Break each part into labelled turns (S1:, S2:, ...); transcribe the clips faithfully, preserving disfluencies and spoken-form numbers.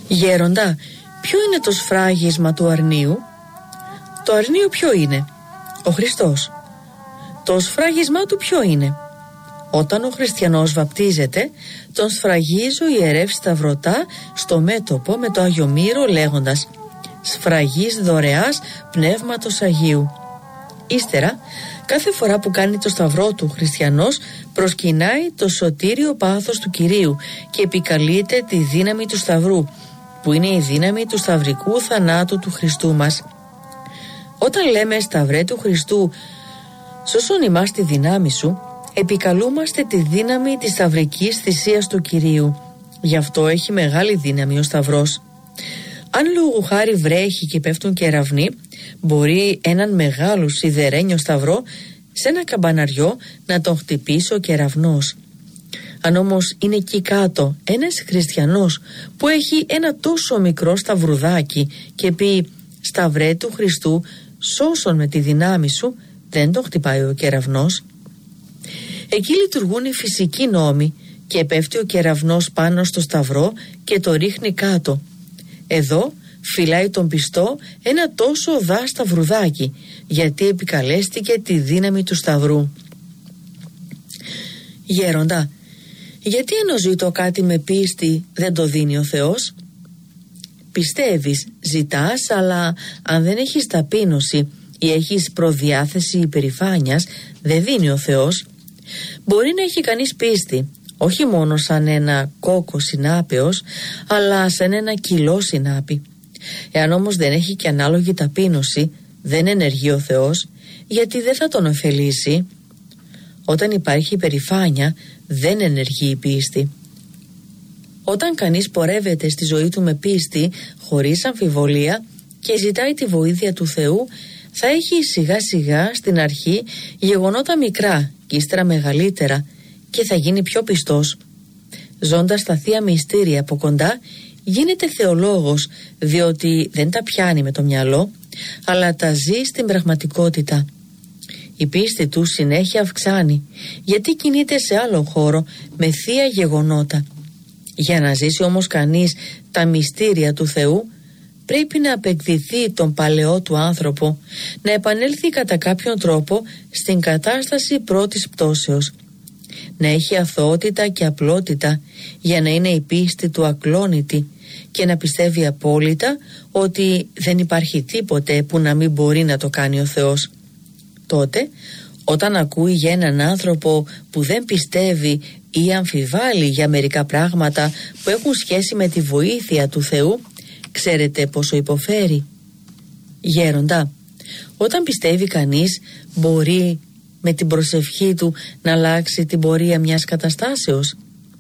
S1: Γέροντα, ποιο είναι το σφράγισμα του αρνίου? Το αρνίο ποιο είναι? Ο Χριστός. Το σφράγισμά του ποιο είναι? Όταν ο χριστιανός βαπτίζεται, τον σφραγίζει ο ιερεύς σταυρωτά στο μέτωπο με το Άγιο Μύρο, λέγοντας «Σφραγής δωρεάς Πνεύματος Αγίου». Ύστερα, κάθε φορά που κάνει το σταυρό του χριστιανός, προσκυνάει το σωτήριο πάθος του Κυρίου και επικαλείται τη δύναμη του σταυρού, που είναι η δύναμη του σταυρικού θανάτου του Χριστού μας. Όταν λέμε «Σταυρέ του Χριστού, σώσον ημάς τη δύναμη σου», επικαλούμαστε τη δύναμη της σταυρικής θυσίας του Κυρίου. Γι' αυτό έχει μεγάλη δύναμη ο σταυρός. Αν λόγου χάρη βρέχει και πέφτουν κεραυνοί, μπορεί έναν μεγάλο σιδερένιο σταυρό σε ένα καμπαναριό να τον χτυπήσει ο κεραυνός. Αν όμως είναι εκεί κάτω ένας χριστιανός που έχει ένα τόσο μικρό σταυρουδάκι και πει «Σταυρέ του Χριστού, σώσον με τη δύναμη σου», δεν τον χτυπάει ο κεραυνός. Εκεί λειτουργούν οι φυσικοί νόμοι και πέφτει ο κεραυνός πάνω στο σταυρό και το ρίχνει κάτω. Εδώ φυλάει τον πιστό ένα τόσο οδά σταυρουδάκι, γιατί επικαλέστηκε τη δύναμη του σταυρού. Γέροντα, γιατί ενώ ζητώ κάτι με πίστη δεν το δίνει ο Θεός? Πιστεύεις, ζητάς, αλλά αν δεν έχεις ταπείνωση ή έχεις προδιάθεση υπερηφάνειας, δεν δίνει ο Θεός. Μπορεί να έχει κανείς πίστη, όχι μόνο σαν ένα κόκκο συνάπεος, αλλά σαν ένα κιλό συνάπη. Εάν όμως δεν έχει και ανάλογη ταπείνωση, δεν ενεργεί ο Θεός, γιατί δεν θα τον ωφελήσει. Όταν υπάρχει υπερηφάνεια, δεν ενεργεί η πίστη. Όταν κανείς πορεύεται στη ζωή του με πίστη, χωρίς αμφιβολία, και ζητάει τη βοήθεια του Θεού, θα έχει σιγά σιγά στην αρχή γεγονότα μικρά και ύστερα μεγαλύτερα και θα γίνει πιο πιστός. Ζώντας τα θεία μυστήρια από κοντά, γίνεται θεολόγος, διότι δεν τα πιάνει με το μυαλό, αλλά τα ζει στην πραγματικότητα. Η πίστη του συνέχεια αυξάνει, γιατί κινείται σε άλλο χώρο με θεία γεγονότα. Για να ζήσει όμως κανείς τα μυστήρια του Θεού, πρέπει να απεκδηθεί τον παλαιό του άνθρωπο, να επανέλθει κατά κάποιον τρόπο στην κατάσταση πρώτης πτώσεως, να έχει αθωότητα και απλότητα για να είναι η πίστη του ακλόνητη και να πιστεύει απόλυτα ότι δεν υπάρχει τίποτε που να μην μπορεί να το κάνει ο Θεός. Τότε, όταν ακούει για έναν άνθρωπο που δεν πιστεύει ή αμφιβάλλει για μερικά πράγματα που έχουν σχέση με τη βοήθεια του Θεού, ξέρετε πόσο υποφέρει. Γέροντα, όταν πιστεύει κανείς, μπορεί με την προσευχή του να αλλάξει την πορεία μιας καταστάσεως.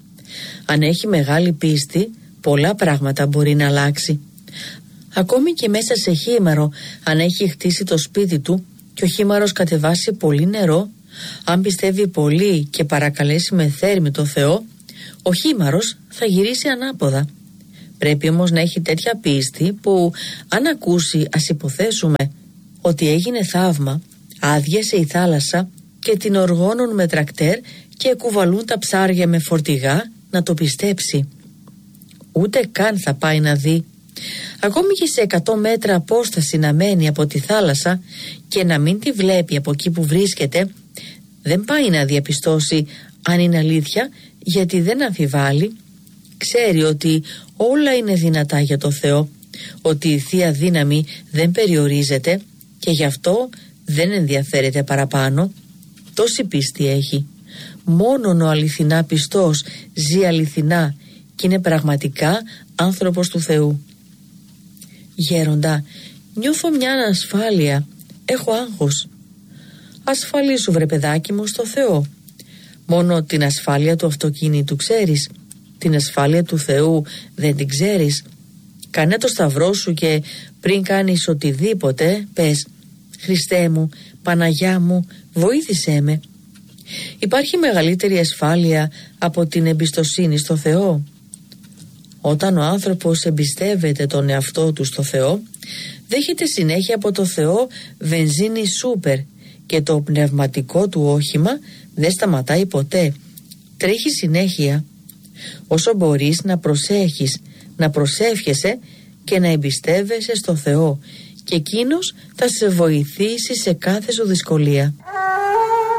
S1: Αν έχει μεγάλη πίστη, πολλά πράγματα μπορεί να αλλάξει. Ακόμη και μέσα σε χήμαρο, αν έχει χτίσει το σπίτι του και ο χήμαρος κατεβάσει πολύ νερό, αν πιστεύει πολύ και παρακαλέσει με θέρμη το Θεό, ο χήμαρος θα γυρίσει ανάποδα. Πρέπει όμως να έχει τέτοια πίστη που αν ακούσει, ας υποθέσουμε, ότι έγινε θαύμα, άδειασε η θάλασσα και την οργώνουν με τρακτέρ και κουβαλούν τα ψάρια με φορτηγά, να το πιστέψει. Ούτε καν θα πάει να δει. Ακόμη και σε εκατό μέτρα απόσταση να μένει από τη θάλασσα και να μην τη βλέπει από εκεί που βρίσκεται, δεν πάει να διαπιστώσει αν είναι αλήθεια, γιατί δεν αμφιβάλλει. Ξέρει ότι όλα είναι δυνατά για το Θεό, ότι η Θεία Δύναμη δεν περιορίζεται και γι' αυτό δεν ενδιαφέρεται παραπάνω. Τόση πίστη έχει. Μόνον ο αληθινά πιστός ζει αληθινά και είναι πραγματικά άνθρωπος του Θεού. Γέροντα, νιώθω μια ανασφάλεια, έχω άγχος. Ασφαλίσου βρε παιδάκι μου στο Θεό. Μόνο την ασφάλεια του αυτοκίνητου ξέρεις, την ασφάλεια του Θεού δεν την ξέρεις. Κάνε το σταυρό σου και πριν κάνεις οτιδήποτε πες «Χριστέ μου, Παναγιά μου, βοήθησέ με». Υπάρχει μεγαλύτερη ασφάλεια από την εμπιστοσύνη στο Θεό? Όταν ο άνθρωπος εμπιστεύεται τον εαυτό του στο Θεό, δέχεται συνέχεια από το Θεό βενζίνη σούπερ και το πνευματικό του όχημα δεν σταματάει ποτέ. Τρέχει συνέχεια. όσο μπορείς να προσέχεις, να προσεύχεσαι και να εμπιστεύεσαι στο Θεό, και Εκείνος θα σε βοηθήσει σε κάθε σου δυσκολία.